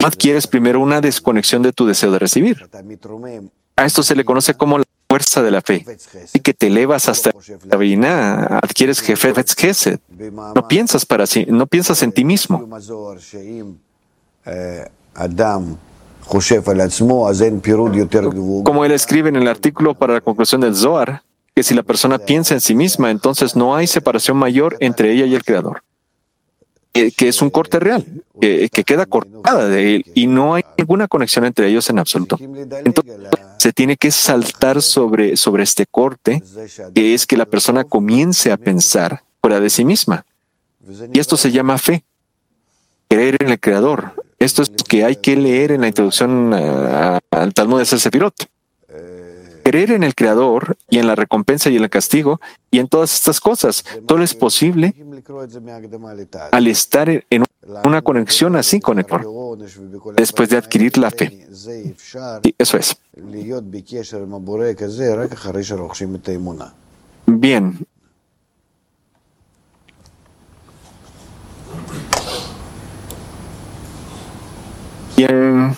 adquieres primero una desconexión de tu deseo de recibir. A esto se le conoce como la fuerza de la fe, y que te elevas hasta la Binah, adquieres Jefetz Chesed. No piensas para sí, no piensas en ti mismo. Como él escribe en el artículo para la conclusión del Zohar, que si la persona piensa en sí misma, entonces no hay separación mayor entre ella y el Creador. Que es un corte real, que queda cortada de él y no hay ninguna conexión entre ellos en absoluto. Entonces, se tiene que saltar sobre este corte, que es que la persona comience a pensar fuera de sí misma. Y esto se llama fe, creer en el Creador. Esto es que hay que leer en la introducción al Talmud de Sefirot. Creer en el Creador y en la recompensa y en el castigo y en todas estas cosas. Todo es posible al estar en una conexión así con el Creador, después de adquirir la fe. Y eso es. Bien. Bien.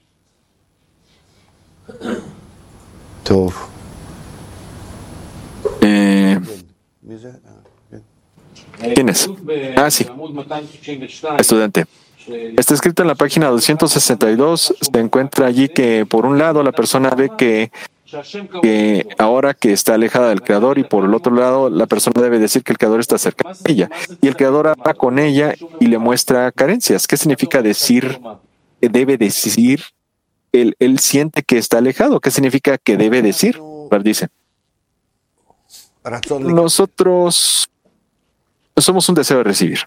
¿Quién es? Ah, sí. Estudiante. Está escrito en la página 262. Se encuentra allí que, por un lado, la persona ve que ahora que está alejada del Creador, y por el otro lado, la persona debe decir que el Creador está cerca de ella. Y el Creador habla con ella y le muestra carencias. ¿Qué significa decir? Debe decir. Él siente que está alejado. ¿Qué significa que debe decir? Dice. Nosotros somos un deseo de recibir.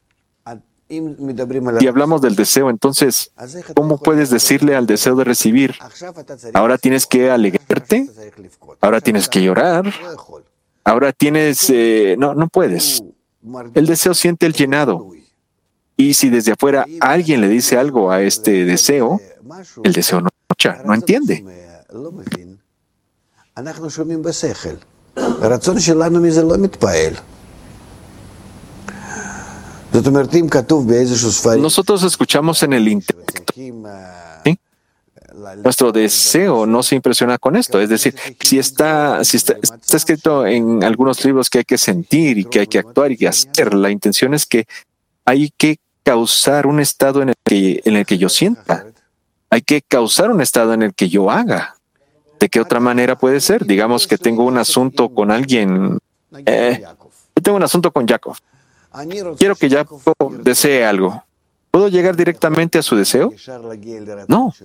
Si hablamos del deseo, entonces, ¿cómo puedes decirle al deseo de recibir? Ahora tienes que alegrarte, ahora tienes que llorar, ahora tienes... no puedes. El deseo siente el llenado. Y si desde afuera alguien le dice algo a este deseo, el deseo no escucha, no entiende. Nosotros escuchamos en el intelecto. ¿Sí? Nuestro deseo no se impresiona con esto. Es decir, si está escrito en algunos libros que hay que sentir y que hay que actuar y que hacer, la intención es que hay que causar un estado en el que yo sienta. Hay que causar un estado en el que yo haga. ¿De qué otra manera puede ser? Digamos que tengo un asunto con alguien. Yo tengo un asunto con Jacob. Quiero que Jacob desee algo. ¿Puedo llegar directamente a su deseo? No.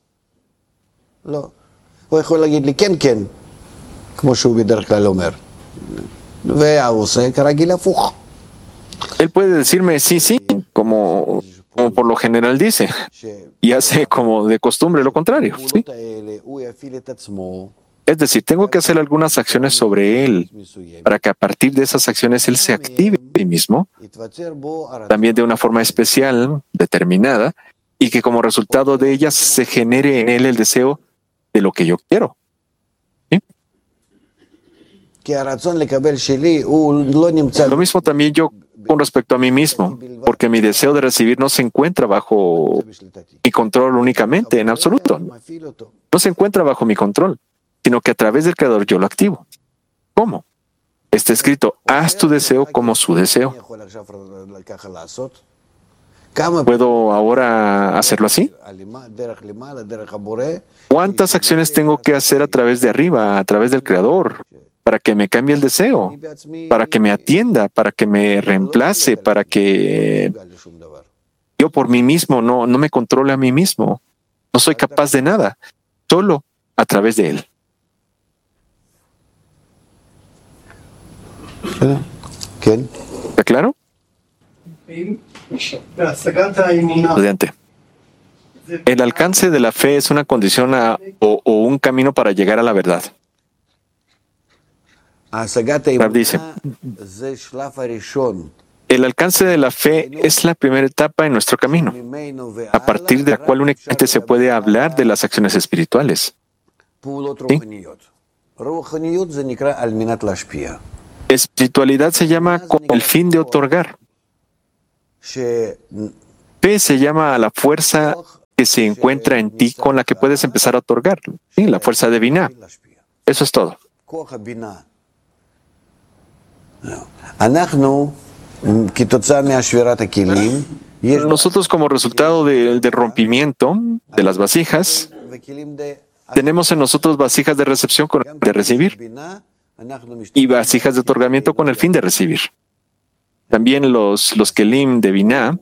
Él puede decirme sí, como por lo general dice, y hace como de costumbre lo contrario. ¿Sí? Es decir, tengo que hacer algunas acciones sobre él para que a partir de esas acciones él se active a sí mismo, también de una forma especial, determinada, y que como resultado de ellas se genere en él el deseo de lo que yo quiero. ¿Sí? Lo mismo también yo con respecto a mí mismo, porque mi deseo de recibir no se encuentra bajo mi control únicamente, en absoluto. No se encuentra bajo mi control, sino que a través del Creador yo lo activo. ¿Cómo? Está escrito, haz tu deseo como su deseo. ¿Puedo ahora hacerlo así? ¿Cuántas acciones tengo que hacer a través de arriba, a través del Creador, para que me cambie el deseo, para que me atienda, para que me reemplace, para que yo por mí mismo no me controle a mí mismo? No soy capaz de nada, solo a través de Él. ¿Está claro? Estudiante. El alcance de la fe es una condición o un camino para llegar a la verdad. Rab dice, el alcance de la fe es la primera etapa en nuestro camino, a partir de la cual únicamente se puede hablar de las acciones espirituales. ¿Sí? Espiritualidad se llama con el fin de otorgar. Fe se llama a la fuerza que se encuentra en ti con la que puedes empezar a otorgar. ¿Sí? La fuerza de Binah. Eso es todo. Nosotros, como resultado del rompimiento de las vasijas, tenemos en nosotros vasijas de recepción con el fin de recibir y vasijas de otorgamiento con el fin de recibir. También los kelim de Binah,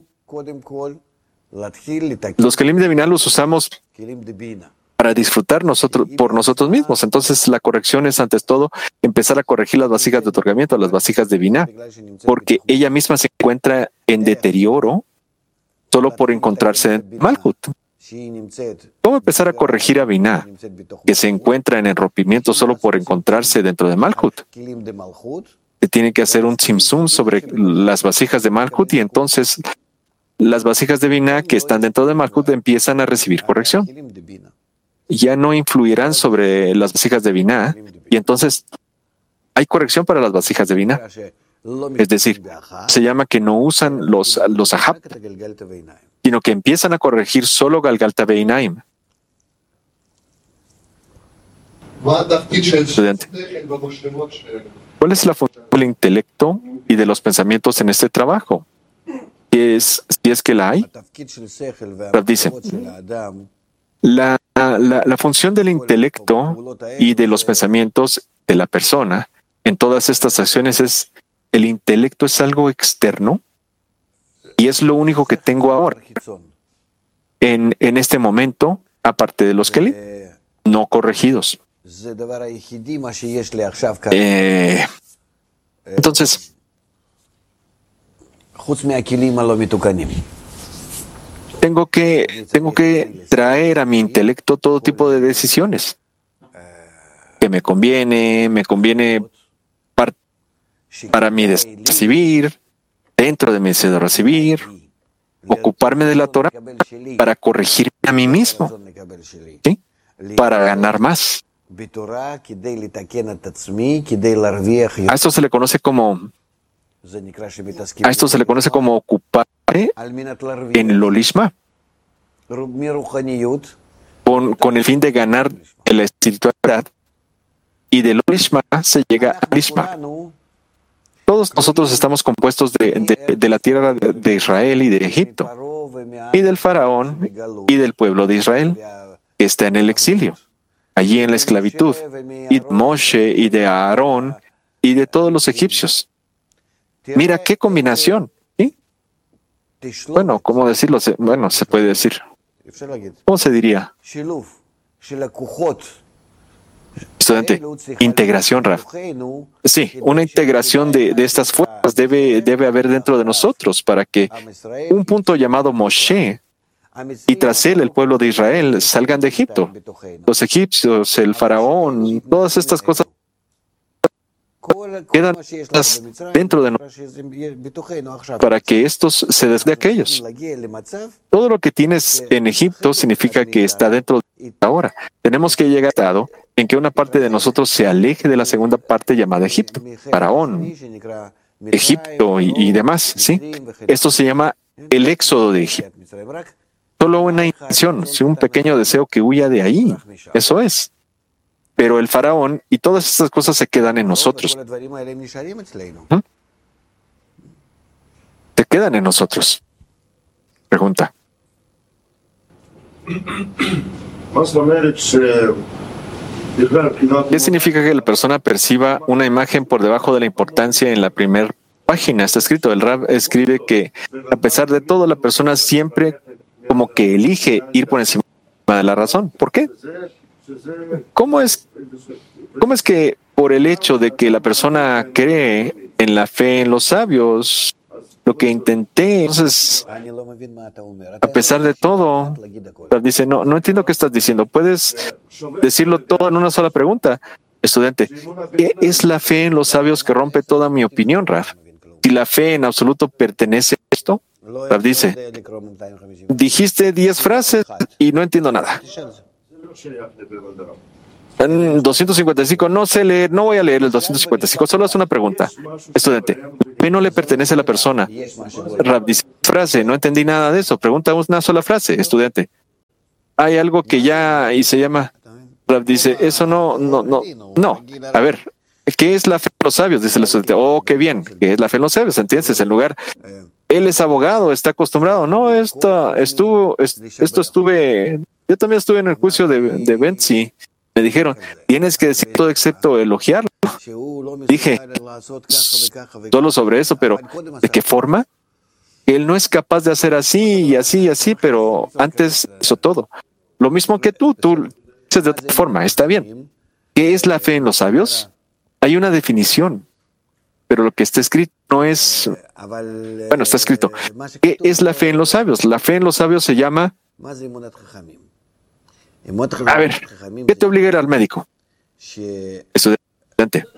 los usamos para disfrutar por nosotros mismos. Entonces, la corrección es, antes todo, empezar a corregir las vasijas de otorgamiento, las vasijas de Binah, porque ella misma se encuentra en deterioro solo por encontrarse en Malhut. ¿Cómo empezar a corregir a Binah, que se encuentra en el rompimiento solo por encontrarse dentro de Malhut? Se tiene que hacer un tzimtzum sobre las vasijas de Malhut, y entonces las vasijas de Binah que están dentro de Malhut empiezan a recibir corrección. Ya no influirán sobre las vasijas de Binah, y entonces hay corrección para las vasijas de Binah. Es decir, se llama que no usan los ahab, sino que empiezan a corregir solo Galgalta Beinaim. Estudiante, ¿cuál es la función del intelecto y de los pensamientos en este trabajo? Si es que la hay. Dice, la función del intelecto y de los pensamientos de la persona en todas estas acciones es: el intelecto es algo externo y es lo único que tengo ahora, en este momento, aparte de los kelim no corregidos. Entonces, tengo que traer a mi intelecto todo tipo de decisiones que me conviene para mi recibir, dentro de mi deseo de recibir, ocuparme de la Torah para corregirme a mí mismo, ¿sí? Para ganar más. A esto se le conoce como ocuparme en lo lishma, con el fin de ganar la espiritualidad, y de lo lishma se llega a lishma. Todos nosotros estamos compuestos de la tierra de Israel y de Egipto, y del faraón y del pueblo de Israel, que está en el exilio, allí en la esclavitud, y de Moshe y de Aarón y de todos los egipcios. Mira qué combinación, ¿sí? Bueno, ¿cómo decirlo? Bueno, se puede decir. ¿Cómo se diría? Estudiante, integración, Rav. Sí, una integración de estas fuerzas debe haber dentro de nosotros para que un punto llamado Moshe y tras él el pueblo de Israel salgan de Egipto. Los egipcios, el faraón, todas estas cosas quedan dentro de nosotros para que estos se des de aquellos. Todo lo que tienes en Egipto significa que está dentro de ahora. Tenemos que llegar a estado en que una parte de nosotros se aleje de la segunda parte llamada Egipto, faraón, Egipto y demás, ¿sí? Esto se llama el éxodo de Egipto. Solo una intención, un pequeño deseo que huya de ahí. Eso es. Pero el faraón y todas estas cosas se quedan en nosotros. Se quedan en nosotros. Pregunta. ¿Qué significa que la persona perciba una imagen por debajo de la importancia en la primera página? Está escrito, el Rab escribe que a pesar de todo, la persona siempre como que elige ir por encima de la razón. ¿Por qué? ¿Cómo es que por el hecho de que la persona cree en la fe en los sabios, lo que intenté, entonces, a pesar de todo, dice, no entiendo qué estás diciendo. ¿Puedes decirlo todo en una sola pregunta? Estudiante, ¿qué es la fe en los sabios que rompe toda mi opinión, Raf? Si la fe en absoluto pertenece a esto, Raf dice, dijiste 10 frases y no entiendo nada. En 255, no sé leer, no voy a leer el 255, solo es una pregunta. Estudiante, ¿qué no le pertenece a la persona? Rab dice, frase, no entendí nada de eso, pregunta una sola frase. Estudiante, hay algo que ya, y se llama, Rab dice, eso no. A ver, ¿qué es la fe en los sabios? Dice el estudiante. Oh, qué bien, ¿qué es la fe en los sabios? ¿Entiendes? En lugar, él es abogado, está acostumbrado. No, yo también estuve en el juicio de Bentzi. Me dijeron, tienes que decir todo excepto elogiarlo. Dije, solo sobre eso, pero ¿de qué forma? Él no es capaz de hacer así y así y así, pero antes hizo todo. Lo mismo que tú dices de otra forma, está bien. ¿Qué es la fe en los sabios? Hay una definición, pero lo que está escrito no es... Bueno, está escrito. ¿Qué es la fe en los sabios? La fe en los sabios se llama... A ver, ¿qué te obliga a ir al médico? Estudiante.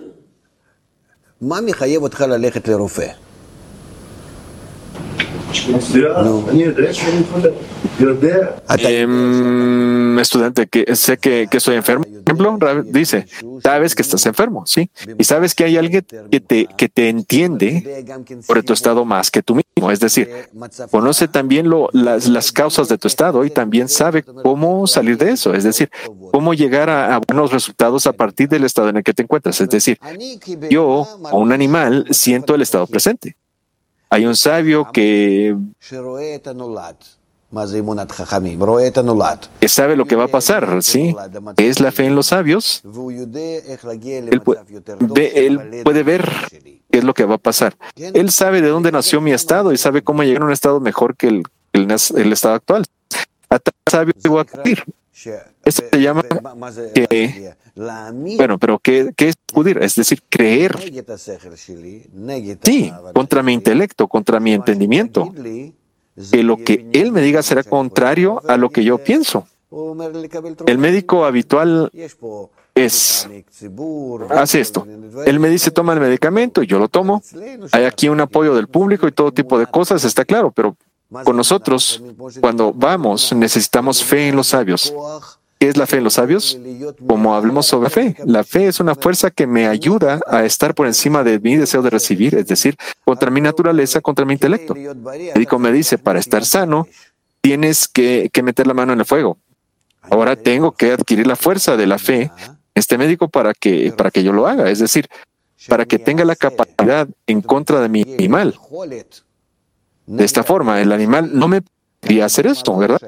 Estudiante, que sé que estoy enfermo. Por ejemplo, dice, sabes que estás enfermo, ¿sí? Y sabes que hay alguien que te entiende por tu estado más que tú mismo. Es decir, conoce también las causas de tu estado y también sabe cómo salir de eso. Es decir, cómo llegar a buenos resultados a partir del estado en el que te encuentras. Es decir, yo, o un animal, siento el estado presente. Hay un sabio que sabe lo que va a pasar, ¿sí? Es la fe en los sabios. Él puede ver qué es lo que va a pasar. Él sabe de dónde nació mi estado y sabe cómo llegar a un estado mejor que el estado actual. A tal sabio voy a acudir. Esto se llama pero ¿qué es acudir? Es decir, creer. Sí, contra mi intelecto, contra mi entendimiento. Que lo que él me diga será contrario a lo que yo pienso. El médico habitual hace esto. Él me dice, toma el medicamento y yo lo tomo. Hay aquí un apoyo del público y todo tipo de cosas, está claro, pero con nosotros, cuando vamos, necesitamos fe en los sabios. ¿Qué es la fe en los sabios? Como hablemos sobre fe. La fe es una fuerza que me ayuda a estar por encima de mi deseo de recibir, es decir, contra mi naturaleza, contra mi intelecto. El médico me dice, para estar sano, tienes que meter la mano en el fuego. Ahora tengo que adquirir la fuerza de la fe, este médico, para que yo lo haga, es decir, para que tenga la capacidad en contra de mi animal. De esta forma, el animal no me podría hacer esto, ¿verdad?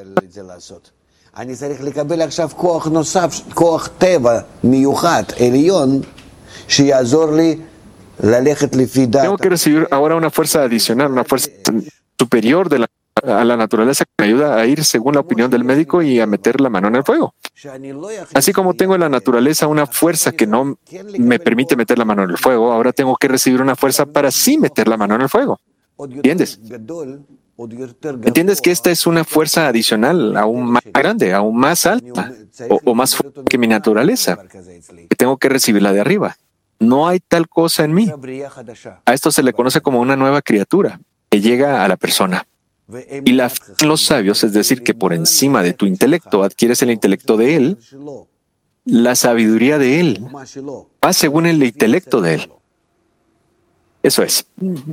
Tengo que recibir ahora una fuerza adicional, una fuerza superior a la naturaleza que me ayuda a ir según la opinión del médico y a meter la mano en el fuego. Así como tengo en la naturaleza una fuerza que no me permite meter la mano en el fuego, ahora tengo que recibir una fuerza para sí meter la mano en el fuego. ¿Entiendes? ¿Entiendes que esta es una fuerza adicional, aún más grande, aún más alta o más fuerte que mi naturaleza? Que tengo que recibirla de arriba. No hay tal cosa en mí. A esto se le conoce como una nueva criatura que llega a la persona. Y la fe en los sabios, es decir, que por encima de tu intelecto adquieres el intelecto de él, la sabiduría de él va según el intelecto de él. Eso es.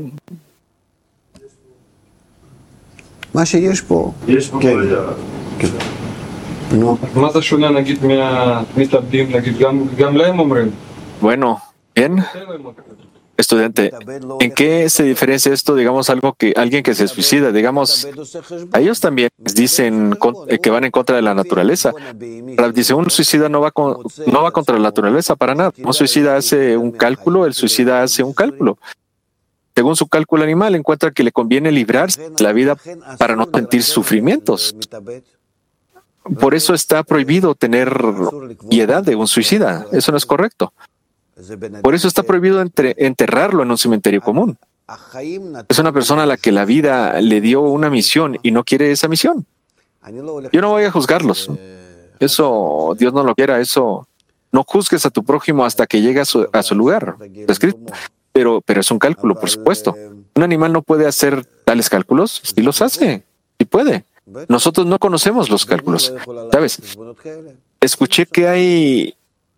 Bueno, bien. Estudiante, ¿en qué se diferencia esto? Digamos, alguien que se suicida, digamos, a ellos también dicen que van en contra de la naturaleza. Dice, un suicida no va contra la naturaleza para nada. Un suicida hace un cálculo, el suicida hace un cálculo. Según su cálculo animal, encuentra que le conviene librarse de la vida para no sentir sufrimientos. Por eso está prohibido tener piedad de un suicida. Eso no es correcto. Por eso está prohibido enterrarlo en un cementerio común. Es una persona a la que la vida le dio una misión y no quiere esa misión. Yo no voy a juzgarlos. Eso, Dios no lo quiera, eso. No juzgues a tu prójimo hasta que llegue a su lugar. Está escrito. Pero es un cálculo, por supuesto. Un animal no puede hacer tales cálculos. Sí los hace. Sí puede. Nosotros no conocemos los cálculos. ¿Sabes? Escuché que hay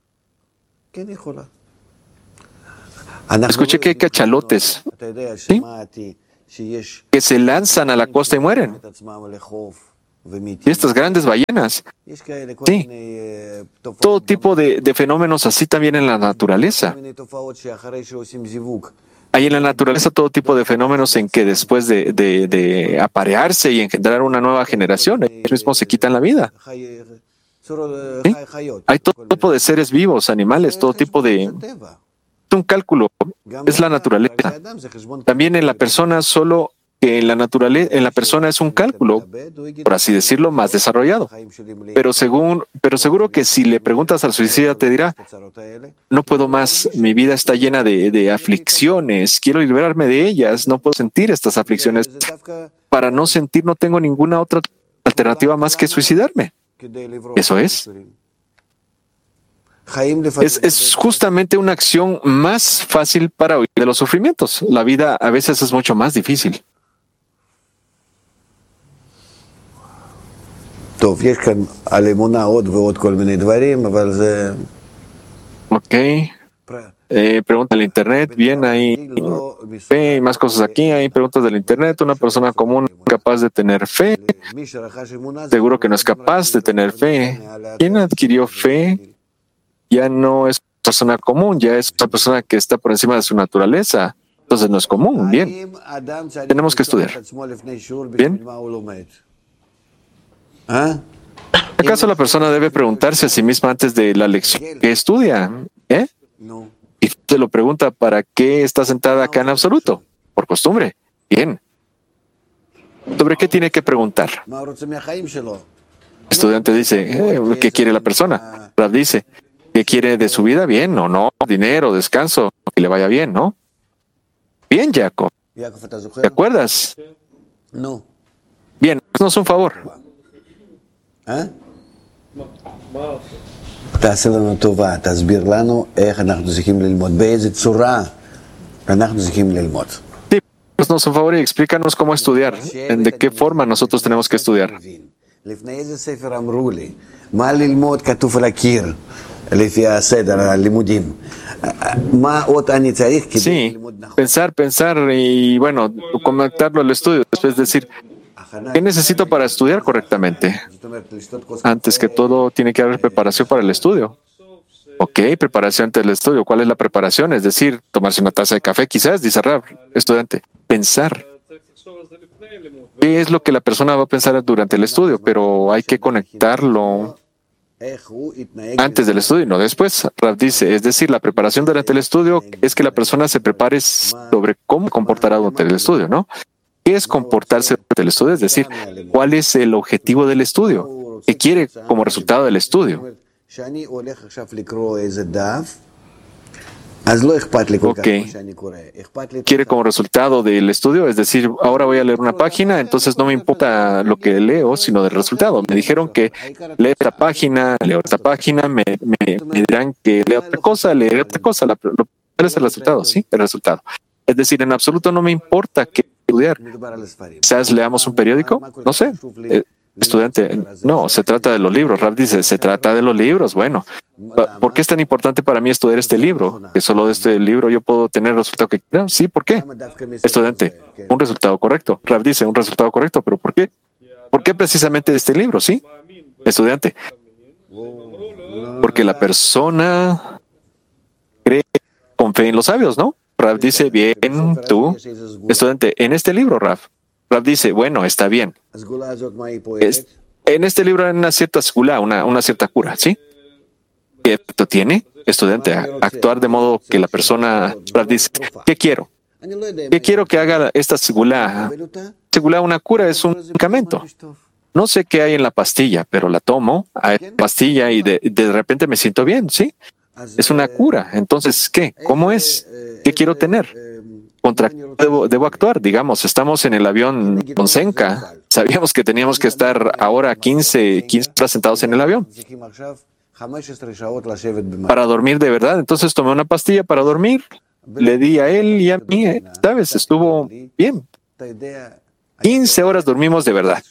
cachalotes, ¿sí?, que se lanzan a la costa y mueren. Y estas grandes ballenas, sí, todo tipo de fenómenos así también en la naturaleza. Hay en la naturaleza todo tipo de fenómenos en que después de aparearse y engendrar una nueva generación, ellos mismos se quitan la vida. ¿Sí? Hay todo tipo de seres vivos, animales, todo tipo de... Un cálculo, es la naturaleza. También en la persona solo que en la naturaleza, en la persona es un cálculo, por así decirlo, más desarrollado. Pero seguro que si le preguntas al suicida te dirá, no puedo más, mi vida está llena de aflicciones, quiero liberarme de ellas, no puedo sentir estas aflicciones. Para no sentir no tengo ninguna otra alternativa más que suicidarme. Eso es. Es justamente una acción más fácil para huir de los sufrimientos. La vida a veces es mucho más difícil. Ok. Pregunta del internet. Bien, hay fe y más cosas aquí. Hay preguntas del internet. Una persona común capaz de tener fe. Seguro que no es capaz de tener fe. ¿Quién adquirió fe? Ya no es persona común, ya es una persona que está por encima de su naturaleza. Entonces no es común. Bien. Tenemos que estudiar. Bien. ¿Acaso la persona debe preguntarse a sí misma antes de la lección que estudia? Y se lo pregunta, ¿para qué está sentada acá en absoluto? Por costumbre. Bien. ¿Sobre qué tiene que preguntar? El estudiante dice, ¿qué quiere la persona? Rav dice, ¿qué quiere de su vida? Bien o no, dinero, descanso, que le vaya bien, ¿no? Bien, Jacob. ¿Te acuerdas? No. Bien, haznos un favor. תעשה לנו טובה, תסביר לנו איך אנחנו צריכים ללמוד, באיזה צורה אנחנו צריכים ללמוד. Sí, haznos un favor y explícanos cómo estudiar, de qué forma nosotros tenemos que estudiar. לפני איזה ספר אמרו לי, מה ללמוד כתוב על הקיר, לפי הסדר הלימודים. מה עוד אני צריך כדי ללמוד נכון? Pensar y bueno, conectarlo al estudio, después decir, ¿qué necesito para estudiar correctamente? Antes que todo, tiene que haber preparación para el estudio. Ok, preparación antes del estudio. ¿Cuál es la preparación? Es decir, tomarse una taza de café, quizás, dice Rav, estudiante. Pensar. ¿Qué es lo que la persona va a pensar durante el estudio? Pero hay que conectarlo antes del estudio y no después. Rav dice, es decir, la preparación durante el estudio es que la persona se prepare sobre cómo comportará durante el estudio, ¿no? ¿Qué es comportarse durante el estudio? Es decir, ¿cuál es el objetivo del estudio? ¿Qué quiere como resultado del estudio? Ok. ¿Quiere como resultado del estudio? Es decir, ahora voy a leer una página, entonces no me importa lo que leo, sino del resultado. Me dijeron que leo esta página, me dirán que leo otra cosa, leeré otra cosa. ¿Cuál es el resultado? Sí, el resultado. Es decir, en absoluto no me importa qué estudiar. Quizás leamos un periódico, no sé. Estudiante, no, se trata de los libros. Rav dice, se trata de los libros. Bueno, ¿por qué es tan importante para mí estudiar este libro? Que solo de este libro yo puedo tener el resultado que quiero. Sí, ¿por qué? Estudiante, un resultado correcto. Rav dice, un resultado correcto, pero ¿por qué? ¿Por qué precisamente de este libro? Sí, estudiante. Porque la persona cree con fe en los sabios, ¿no? Rav dice, bien, tú, estudiante, en este libro, Rav dice, bueno, está bien. En este libro hay una cierta segula, una cierta cura, ¿sí? ¿Qué efecto tiene? Estudiante, actuar de modo que la persona dice, ¿qué quiero? ¿Qué quiero que haga esta segula? Segula, una cura, es un medicamento. No sé qué hay en la pastilla, pero la tomo, hay pastilla y de repente me siento bien, ¿sí? Es una cura. Entonces, ¿qué? ¿Cómo es? ¿Qué quiero tener? ¿Contra qué debo actuar? Digamos, estamos en el avión con Senka. Sabíamos que teníamos que estar ahora 15 horas sentados en el avión para dormir de verdad. Entonces tomé una pastilla para dormir. Le di a él y a mí, ¿sabes? Estuvo bien. 15 horas dormimos de verdad.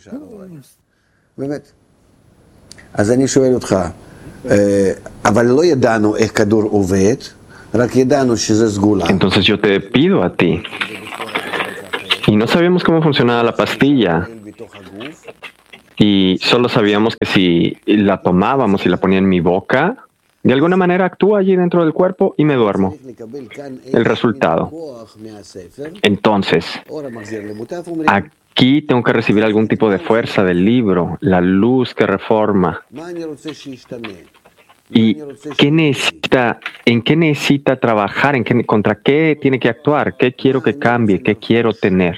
Entonces yo te pido a ti. Y no sabíamos cómo funcionaba la pastilla. y solo sabíamos que si la tomábamos y la ponía en mi boca, de alguna manera actúa allí dentro del cuerpo y me duermo. El resultado. Entonces, aquí tengo que recibir algún tipo de fuerza del libro, la luz que reforma. ¿Y qué necesita, en qué necesita trabajar? ¿Contra qué tiene que actuar? ¿Qué quiero que cambie? ¿Qué quiero tener?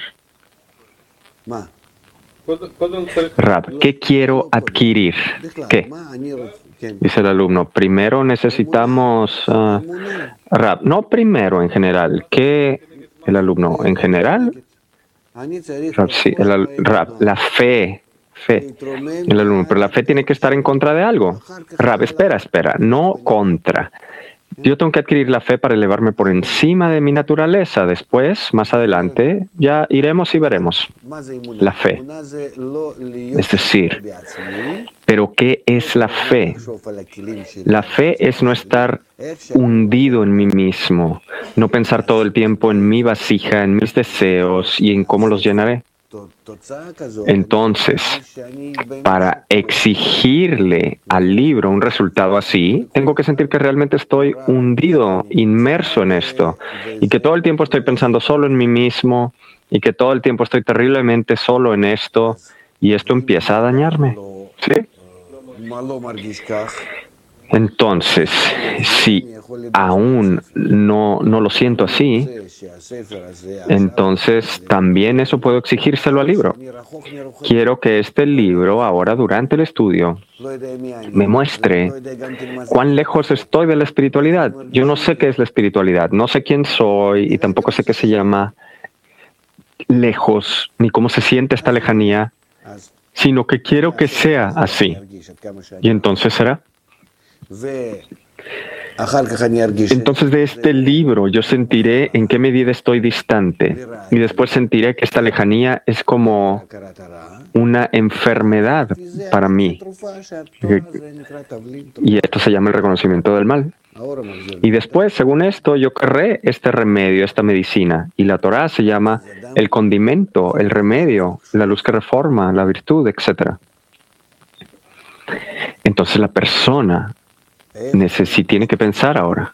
Rab, ¿qué quiero adquirir? ¿Qué? Dice el alumno, primero necesitamos... Rab, no primero en general. ¿Qué? El alumno, ¿en general? Rab, sí, Rab, la fe. El alumno, pero la fe tiene que estar en contra de algo. Rab, espera, no contra. Yo tengo que adquirir la fe para elevarme por encima de mi naturaleza. Después, más adelante, ya iremos y veremos la fe. Es decir, ¿pero qué es la fe? La fe es no estar hundido en mí mismo, no pensar todo el tiempo en mi vasija, en mis deseos y en cómo los llenaré. Entonces, para exigirle al libro un resultado así, tengo que sentir que realmente estoy hundido, inmerso en esto, y que todo el tiempo estoy pensando solo en mí mismo, y que todo el tiempo estoy terriblemente solo en esto, y esto empieza a dañarme. ¿Sí? Entonces, si aún no lo siento así, entonces también eso puedo exigírselo al libro. Quiero que este libro ahora durante el estudio me muestre cuán lejos estoy de la espiritualidad. Yo no sé qué es la espiritualidad, no sé quién soy y tampoco sé qué se llama lejos, ni cómo se siente esta lejanía, sino que quiero que sea así. Y entonces será. Entonces de este libro yo sentiré en qué medida estoy distante y después sentiré que esta lejanía es como una enfermedad para mí. Y esto se llama el reconocimiento del mal. Y después, según esto, yo querré este remedio, esta medicina. Y la Torah se llama el condimento, el remedio, la luz que reforma, la virtud, etc. Entonces la persona tiene que pensar ahora.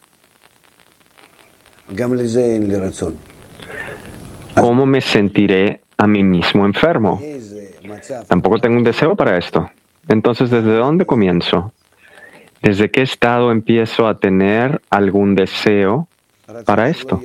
¿Cómo me sentiré a mí mismo enfermo? Tampoco tengo un deseo para esto. Entonces, ¿desde dónde comienzo? ¿Desde qué estado empiezo a tener algún deseo para esto?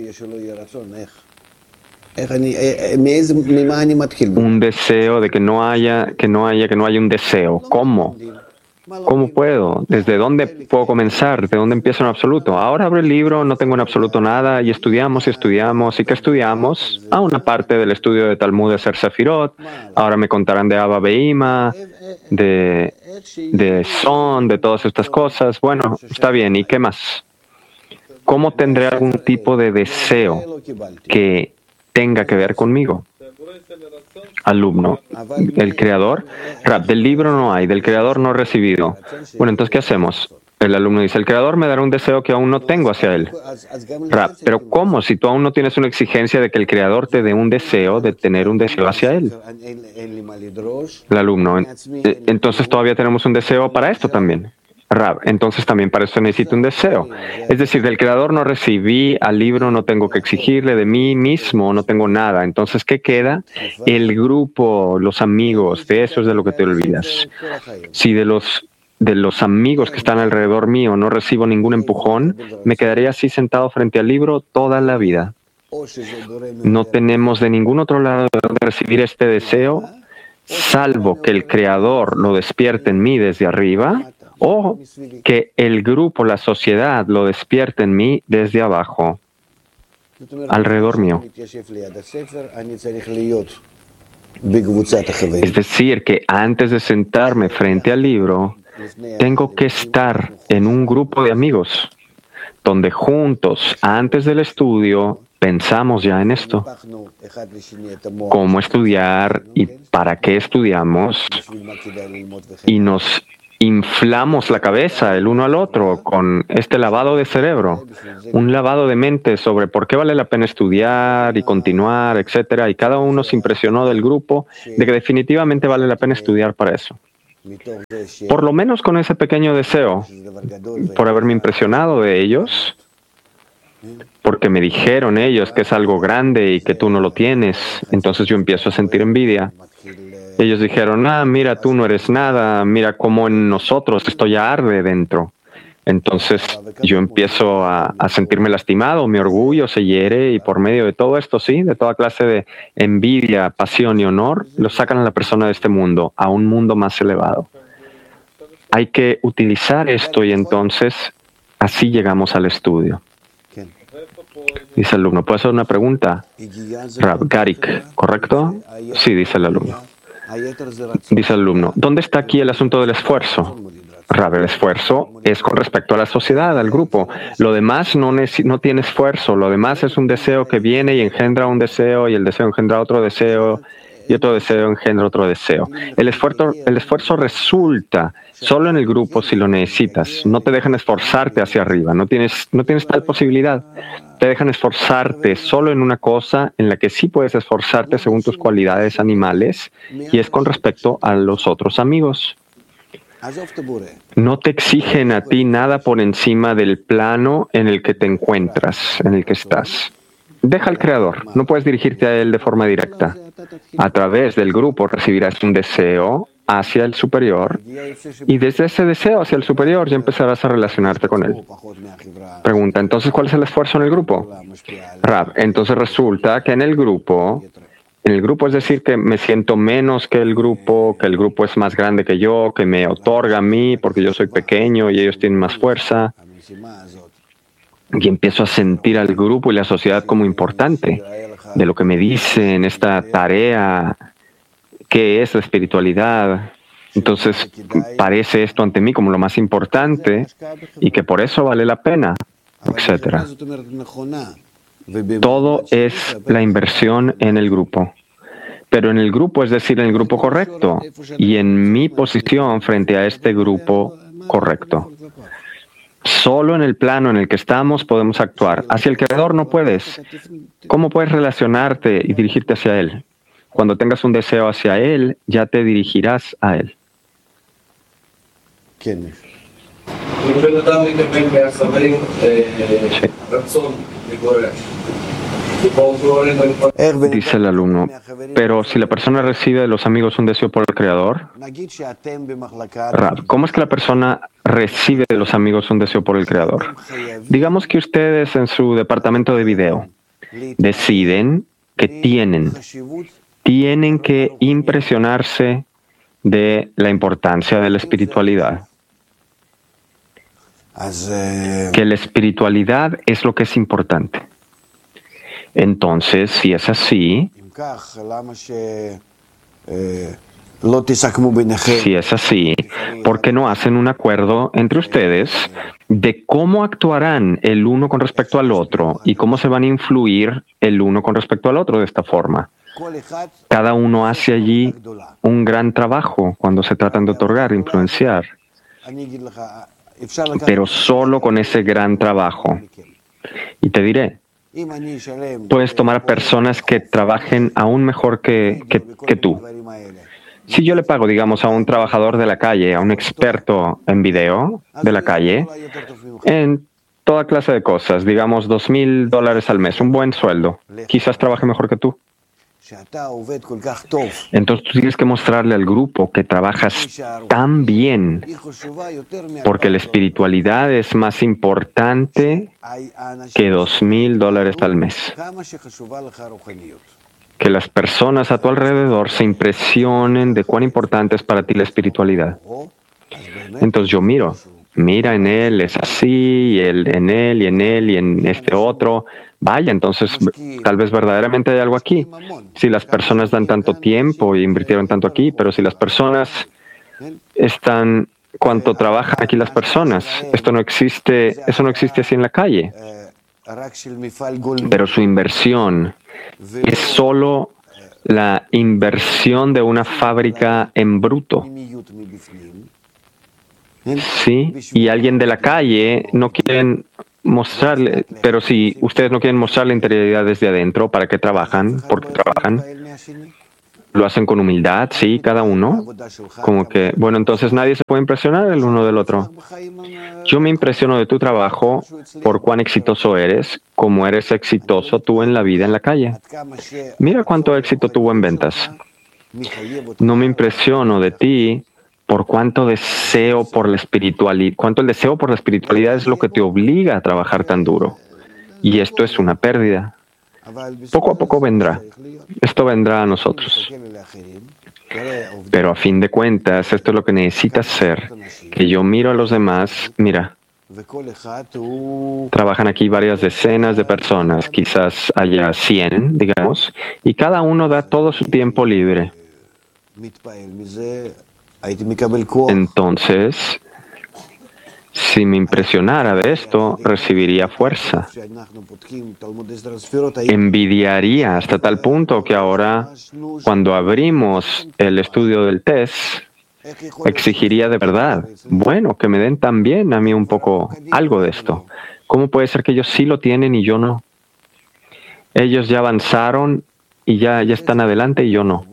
Un deseo de que no haya un deseo. ¿Cómo? ¿Cómo puedo? ¿Desde dónde puedo comenzar? ¿De dónde empiezo en absoluto? Ahora abro el libro, no tengo en absoluto nada, y estudiamos. ¿Y qué estudiamos? Una parte del estudio de Talmud de Ser Sefirot. Ahora me contarán de Abba Beima, de Son, de todas estas cosas. Bueno, está bien. ¿Y qué más? ¿Cómo tendré algún tipo de deseo que tenga que ver conmigo? Alumno, el creador, Rab, del libro no hay, del creador no he recibido. Bueno, entonces, ¿qué hacemos? El alumno dice, el creador me dará un deseo que aún no tengo hacia él. Rab, pero ¿cómo? Si tú aún no tienes una exigencia de que el creador te dé un deseo, de tener un deseo hacia él. El alumno, entonces todavía tenemos un deseo para esto también. Rab, entonces también para eso necesito un deseo. Es decir, del creador no recibí, al libro no tengo que exigirle, de mí mismo no tengo nada. Entonces, ¿qué queda? El grupo, los amigos, de eso es de lo que te olvidas. Si de los amigos que están alrededor mío no recibo ningún empujón, me quedaré así sentado frente al libro toda la vida. No tenemos de ningún otro lado de donde recibir este deseo, salvo que el creador lo despierte en mí desde arriba, o que el grupo, la sociedad, lo despierte en mí desde abajo, alrededor mío. Es decir, que antes de sentarme frente al libro, tengo que estar en un grupo de amigos, donde juntos, antes del estudio, pensamos ya en esto. Cómo estudiar y para qué estudiamos, y nos inflamos la cabeza el uno al otro con este lavado de cerebro, un lavado de mente sobre por qué vale la pena estudiar y continuar, etcétera, y cada uno se impresionó del grupo de que definitivamente vale la pena estudiar para eso. Por lo menos con ese pequeño deseo, por haberme impresionado de ellos, porque me dijeron ellos que es algo grande y que tú no lo tienes, entonces yo empiezo a sentir envidia. Ellos dijeron, mira, tú no eres nada, mira cómo en nosotros esto ya arde dentro. Entonces yo empiezo a sentirme lastimado, mi orgullo se hiere y por medio de todo esto, sí, de toda clase de envidia, pasión y honor, lo sacan a la persona de este mundo, a un mundo más elevado. Hay que utilizar esto y entonces así llegamos al estudio. Dice el alumno, ¿puedo hacer una pregunta? Rav Garik, ¿correcto? Sí, dice el alumno. Dice el alumno, ¿dónde está aquí el asunto del esfuerzo? Rav, el esfuerzo es con respecto a la sociedad, al grupo. Lo demás no tiene esfuerzo. Lo demás es un deseo que viene y engendra un deseo y el deseo engendra otro deseo y otro deseo engendra otro deseo. El esfuerzo resulta solo en el grupo si lo necesitas. No te dejan esforzarte hacia arriba. No tienes tal posibilidad. Te dejan esforzarte solo en una cosa en la que sí puedes esforzarte según tus cualidades animales y es con respecto a los otros amigos. No te exigen a ti nada por encima del plano en el que te encuentras, en el que estás. Deja al Creador, no puedes dirigirte a Él de forma directa. A través del grupo recibirás un deseo hacia el superior y desde ese deseo hacia el superior ya empezarás a relacionarte con Él. Pregunta, entonces, ¿cuál es el esfuerzo en el grupo? Rav, entonces resulta que en el grupo es decir, que me siento menos que el grupo es más grande que yo, que me otorga a mí porque yo soy pequeño y ellos tienen más fuerza. Y empiezo a sentir al grupo y la sociedad como importante de lo que me dice en esta tarea, qué es la espiritualidad. Entonces parece esto ante mí como lo más importante y que por eso vale la pena, etcétera. Todo es la inversión en el grupo. Pero en el grupo, es decir, en el grupo correcto y en mi posición frente a este grupo correcto. Solo en el plano en el que estamos podemos actuar. Hacia el Creador no puedes. ¿Cómo puedes relacionarte y dirigirte hacia Él? Cuando tengas un deseo hacia Él, ya te dirigirás a Él. ¿Quién es? Dice el alumno, pero si la persona recibe de los amigos un deseo por el Creador, Rav, ¿cómo es que la persona recibe de los amigos un deseo por el Creador? Digamos que ustedes en su departamento de video deciden que tienen que impresionarse de la importancia de la espiritualidad. Que la espiritualidad es lo que es importante. Entonces, si es así, ¿por qué no hacen un acuerdo entre ustedes de cómo actuarán el uno con respecto al otro y cómo se van a influir el uno con respecto al otro de esta forma? Cada uno hace allí un gran trabajo cuando se tratan de otorgar, influenciar, pero solo con ese gran trabajo. Y te diré, puedes tomar personas que trabajen aún mejor que tú. Si yo le pago, digamos, a un trabajador de la calle, a un experto en video de la calle, en toda clase de cosas, digamos $2,000 al mes, un buen sueldo, quizás trabaje mejor que tú. Entonces tú tienes que mostrarle al grupo que trabajas tan bien, porque la espiritualidad es más importante que $2,000 al mes. Que las personas a tu alrededor se impresionen de cuán importante es para ti la espiritualidad. Entonces yo mira en él, es así, y él en él, y en él, y en este otro. Vaya, entonces tal vez verdaderamente hay algo aquí. Si las personas dan tanto tiempo y invirtieron tanto aquí, pero si las personas están, cuánto trabajan aquí las personas, eso no existe así en la calle. Pero su inversión es solo la inversión de una fábrica en bruto. Sí, y alguien de la calle no quieren mostrarle, pero si ustedes no quieren mostrar la interioridad desde adentro, ¿para qué trabajan? ¿Por qué trabajan? Lo hacen con humildad, sí, cada uno. Como que, bueno, entonces nadie se puede impresionar el uno del otro. Yo me impresiono de tu trabajo por cuán exitoso eres, como eres exitoso tú en la vida en la calle. Mira cuánto éxito tuvo en ventas. No me impresiono de ti por cuánto deseo por la espiritualidad, cuánto el deseo por la espiritualidad es lo que te obliga a trabajar tan duro. Y esto es una pérdida. Poco a poco vendrá. Esto vendrá a nosotros. Pero a fin de cuentas, esto es lo que necesitas ser. Que yo miro a los demás, mira, trabajan aquí varias decenas de personas, quizás haya 100, digamos, y cada uno da todo su tiempo libre. Entonces, si me impresionara de esto, recibiría fuerza. Envidiaría hasta tal punto que ahora, cuando abrimos el estudio del test, exigiría de verdad, bueno, que me den también a mí un poco algo de esto. ¿Cómo puede ser que ellos sí lo tienen y yo no? Ellos ya avanzaron y ya están adelante y yo no.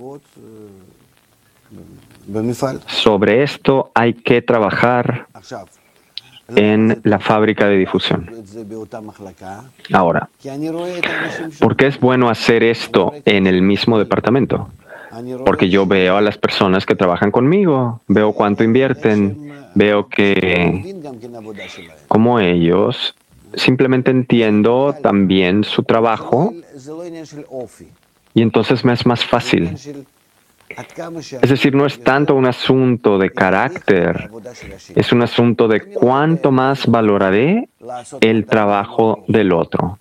Sobre esto hay que trabajar en la fábrica de difusión. Ahora, ¿por qué es bueno hacer esto en el mismo departamento? Porque yo veo a las personas que trabajan conmigo, veo cuánto invierten, veo que como ellos, simplemente entiendo también su trabajo y entonces me es más fácil. Es decir, no es tanto un asunto de carácter, es un asunto de cuánto más valoraré el trabajo del otro.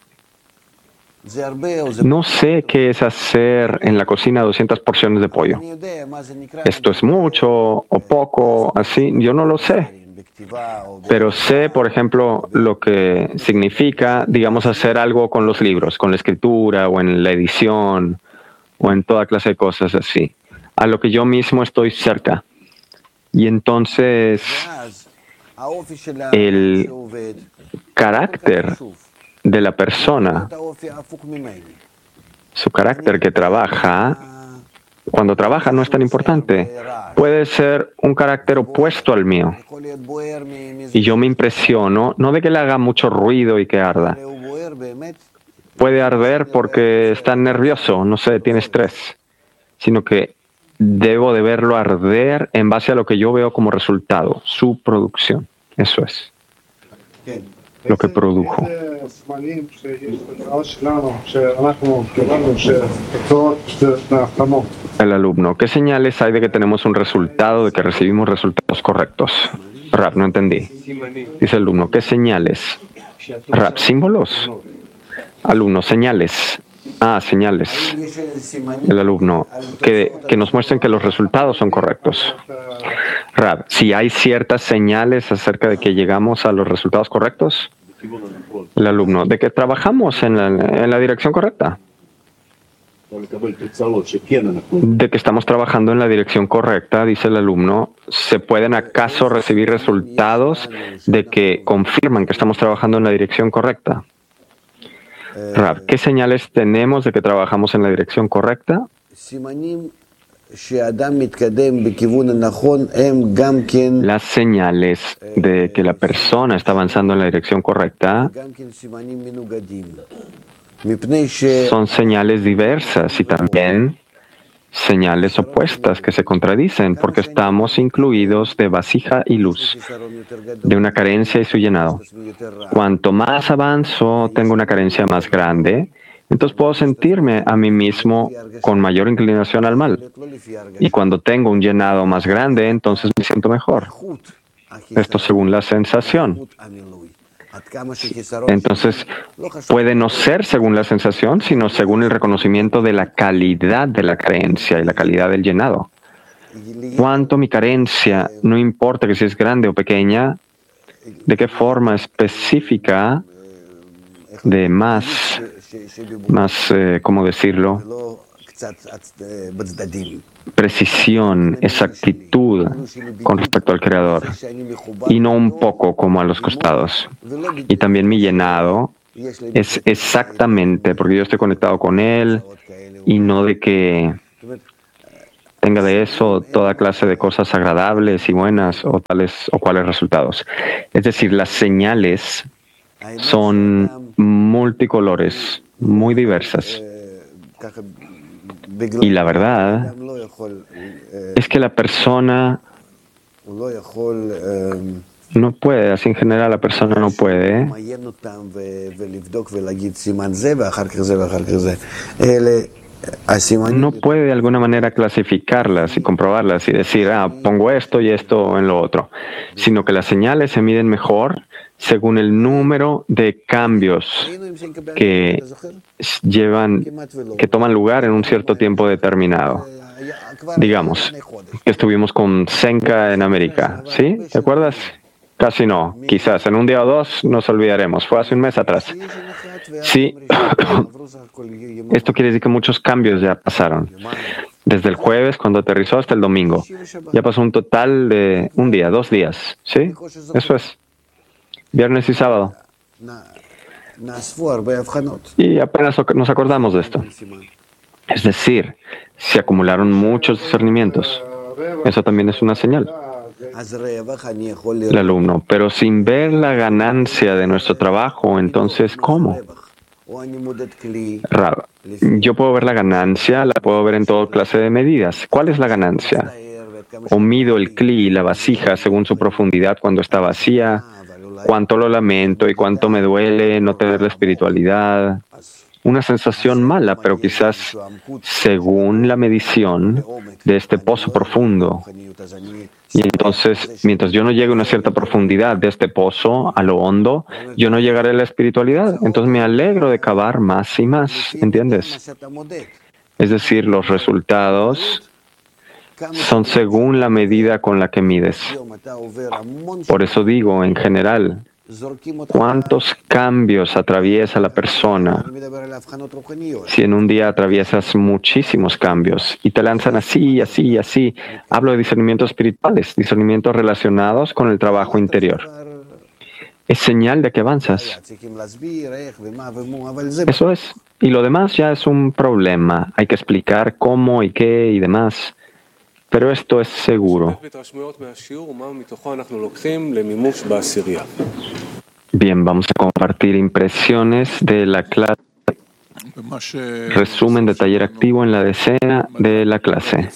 No sé qué es hacer en la cocina 200 porciones de pollo. Esto es mucho o poco, así, yo no lo sé. Pero sé, por ejemplo, lo que significa, digamos, hacer algo con los libros, con la escritura o en la edición o en toda clase de cosas así, a lo que yo mismo estoy cerca. Y entonces el carácter de la persona, su carácter que trabaja, cuando trabaja no es tan importante. Puede ser un carácter opuesto al mío. Y yo me impresiono, no de que le haga mucho ruido y que arda. Puede arder porque está nervioso, no sé, tiene estrés, sino que debo de verlo arder en base a lo que yo veo como resultado, su producción. Eso es lo que produjo. El alumno, ¿qué señales hay de que tenemos un resultado, de que recibimos resultados correctos? Rab, no entendí. Dice el alumno, ¿qué señales? Rab, símbolos. Alumno, señales. Señales. El alumno, que nos muestren que los resultados son correctos. Rab, si hay ciertas señales acerca de que llegamos a los resultados correctos. El alumno, de que trabajamos en la dirección correcta. De que estamos trabajando en la dirección correcta, dice el alumno. ¿Se pueden acaso recibir resultados de que confirman que estamos trabajando en la dirección correcta? Rab, ¿qué señales tenemos de que trabajamos en la dirección correcta? Las señales de que la persona está avanzando en la dirección correcta son señales diversas y también señales opuestas que se contradicen porque estamos incluidos de vasija y luz, de una carencia y su llenado. Cuanto más avanzo, tengo una carencia más grande, entonces puedo sentirme a mí mismo con mayor inclinación al mal. Y cuando tengo un llenado más grande, entonces me siento mejor. Esto según la sensación. Entonces, puede no ser según la sensación, sino según el reconocimiento de la calidad de la carencia y la calidad del llenado. Cuánto mi carencia, no importa que si es grande o pequeña, de qué forma específica, de más, ¿cómo decirlo? precisión, exactitud con respecto al Creador y no un poco como a los costados. Y también mi llenado es exactamente porque yo estoy conectado con Él y no de que tenga de eso toda clase de cosas agradables y buenas o tales o cuales resultados. Es decir, las señales son multicolores, muy diversas. Y la verdad es que la persona no puede, así en general la persona no puede de alguna manera clasificarlas y comprobarlas y decir, pongo esto y esto en lo otro, sino que las señales se miden mejor según el número de cambios que que toman lugar en un cierto tiempo determinado. Digamos, que estuvimos con Senka en América, ¿sí? ¿Te acuerdas? Casi no, quizás en un día o dos nos olvidaremos, fue hace un mes atrás. Sí, esto quiere decir que muchos cambios ya pasaron. Desde el jueves, cuando aterrizó, hasta el domingo. Ya pasó un total de un día, 2 días, ¿sí? Eso es. Viernes y sábado. Y apenas nos acordamos de esto. Es decir, se acumularon muchos discernimientos. Eso también es una señal. El alumno, pero sin ver la ganancia de nuestro trabajo, entonces, ¿cómo? Rab, yo puedo ver la ganancia, la puedo ver en toda clase de medidas. ¿Cuál es la ganancia? O mido el cli, la vasija, según su profundidad cuando está vacía, cuánto lo lamento y cuánto me duele no tener la espiritualidad. Una sensación mala, pero quizás según la medición de este pozo profundo. Y entonces, mientras yo no llegue a una cierta profundidad de este pozo, a lo hondo, yo no llegaré a la espiritualidad. Entonces me alegro de cavar más y más, ¿entiendes? Es decir, los resultados son según la medida con la que mides. Por eso digo, en general, ¿cuántos cambios atraviesa la persona? Si en un día atraviesas muchísimos cambios y te lanzan así, así, así. Hablo de discernimientos espirituales, discernimientos relacionados con el trabajo interior. Es señal de que avanzas. Eso es. Y lo demás ya es un problema. Hay que explicar cómo y qué y demás. Pero esto es seguro. Bien, vamos a compartir impresiones de la clase. Resumen de taller activo en la decena de la clase.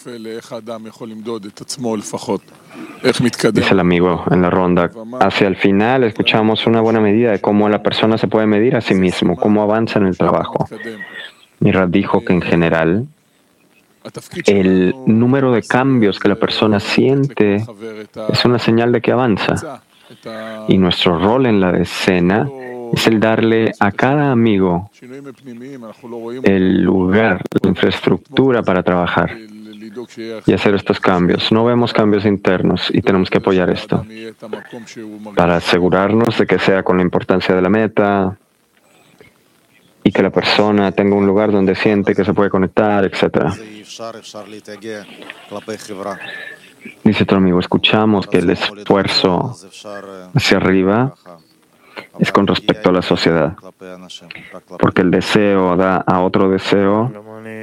Dice el amigo en la ronda. Hacia el final escuchamos una buena medida de cómo la persona se puede medir a sí mismo, cómo avanza en el trabajo. Mira, dijo que en general el número de cambios que la persona siente es una señal de que avanza. Y nuestro rol en la decena es el darle a cada amigo el lugar, la infraestructura para trabajar y hacer estos cambios. No vemos cambios internos y tenemos que apoyar esto para asegurarnos de que sea con la importancia de la meta y que la persona tenga un lugar donde siente que se puede conectar, etc. Dice otro amigo, escuchamos que el esfuerzo hacia arriba es con respecto a la sociedad, porque el deseo da a otro deseo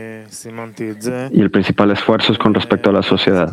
y el principal esfuerzo es con respecto a la sociedad.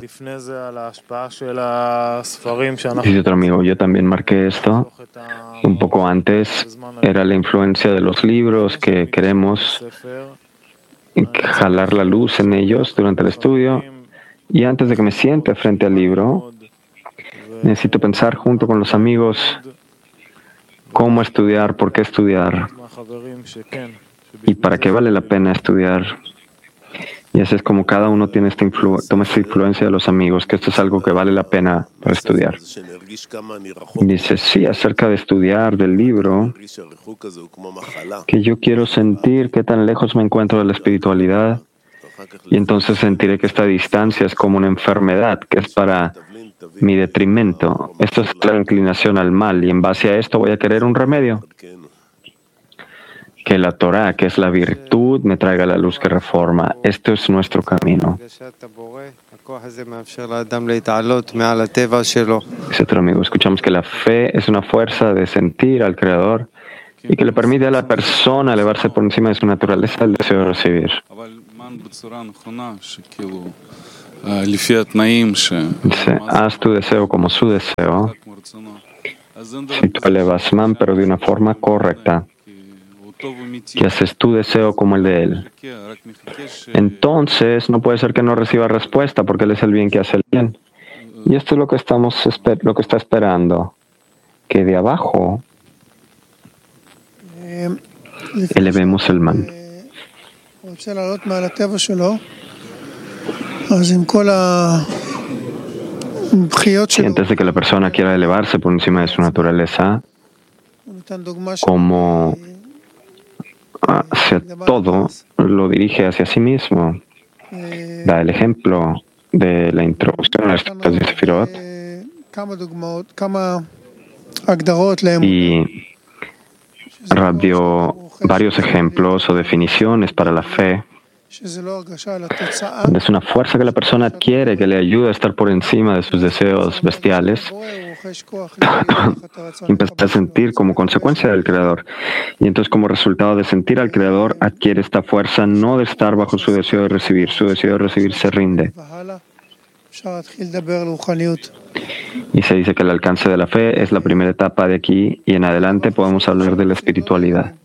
Dice otro amigo, yo también marqué esto. Un poco antes era la influencia de los libros que queremos jalar la luz en ellos durante el estudio. Y antes de que me siente frente al libro, necesito pensar junto con los amigos cómo estudiar, por qué estudiar y para qué vale la pena estudiar. Y así es como cada uno tiene toma esta influencia de los amigos, que esto es algo que vale la pena para estudiar. Y dice, sí, acerca de estudiar del libro, que yo quiero sentir qué tan lejos me encuentro de la espiritualidad. Y entonces sentiré que esta distancia es como una enfermedad, que es para mi detrimento. Esto es la inclinación al mal y en base a esto voy a querer un remedio. que la Torah, que es la virtud, me traiga la luz que reforma. Esto es nuestro camino. Dice otro amigo, escuchamos que la fe es una fuerza de sentir al Creador y que le permite a la persona elevarse por encima de su naturaleza, el deseo de recibir. Dice, haz tu deseo como su deseo. Si tú elevas man, pero de una forma correcta, que haces tu deseo como el de él, entonces no puede ser que no reciba respuesta, porque él es el bien que hace el bien. Y esto es lo que está esperando, que de abajo elevemos el man. Si antes de que la persona quiera elevarse por encima de su naturaleza, como hacia todo, lo dirige hacia sí mismo. Da el ejemplo de la introducción a las cartas de Sefirot y Rab dio varios ejemplos o definiciones para la fe, donde es una fuerza que la persona adquiere que le ayuda a estar por encima de sus deseos bestiales y empezar a sentir como consecuencia del Creador. Y entonces, como resultado de sentir al Creador, adquiere esta fuerza no de estar bajo su deseo de recibir. Su deseo de recibir se rinde. Y se dice que el alcance de la fe es la primera etapa de aquí y en adelante podemos hablar de la espiritualidad.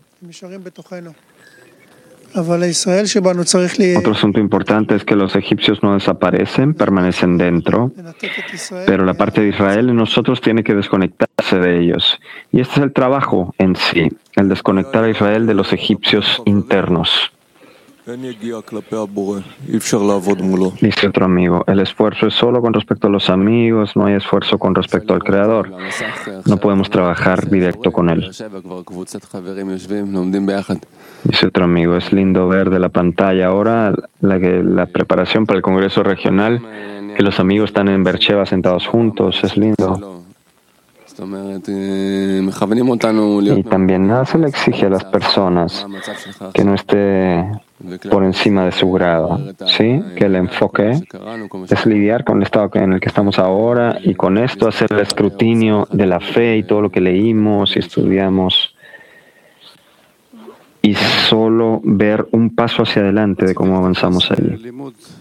Otro asunto importante es que los egipcios no desaparecen, permanecen dentro, pero la parte de Israel en nosotros tiene que desconectarse de ellos. Y este es el trabajo en sí, el desconectar a Israel de los egipcios internos. Dice otro amigo, el esfuerzo es solo con respecto a los amigos, no hay esfuerzo con respecto al Creador. No podemos trabajar directo con Él. Dice otro amigo, es lindo ver de la pantalla ahora la preparación para el Congreso Regional, que los amigos están en Beersheba sentados juntos, es lindo. Y también nada se le exige a las personas que no esté por encima de su grado, ¿sí? Que el enfoque es lidiar con el estado en el que estamos ahora y con esto hacer el escrutinio de la fe y todo lo que leímos y estudiamos y solo ver un paso hacia adelante de cómo avanzamos allí.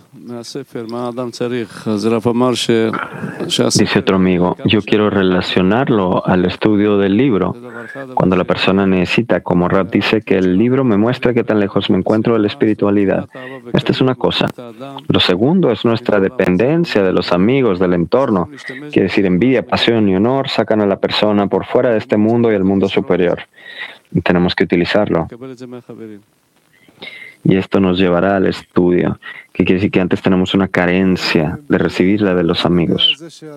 Dice otro amigo, yo quiero relacionarlo al estudio del libro. Cuando la persona necesita, como Rab dice, que el libro me muestre qué tan lejos me encuentro de la espiritualidad. Esta es una cosa. Lo segundo es nuestra dependencia de los amigos, del entorno. Quiere decir, envidia, pasión y honor sacan a la persona por fuera de este mundo y el mundo superior. Y tenemos que utilizarlo. Y esto nos llevará al estudio, que quiere decir que antes tenemos una carencia de recibirla de los amigos.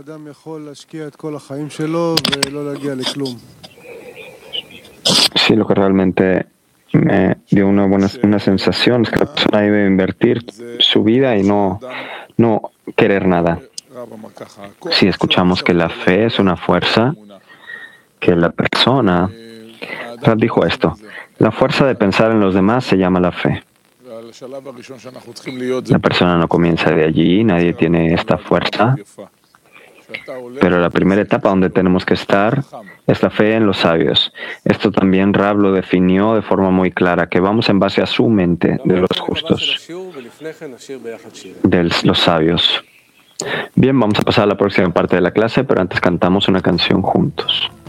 Sí, lo que realmente me dio una sensación es que la persona debe invertir su vida y no querer nada. Si escuchamos que la fe es una fuerza, que la persona, Rab dijo esto, la fuerza de pensar en los demás se llama la fe. La persona no comienza de allí, nadie tiene esta fuerza, pero la primera etapa donde tenemos que estar es la fe en los sabios. Esto también Rab lo definió de forma muy clara, que vamos en base a su mente de los justos, de los sabios. Bien, vamos a pasar a la próxima parte de la clase, pero antes cantamos una canción juntos.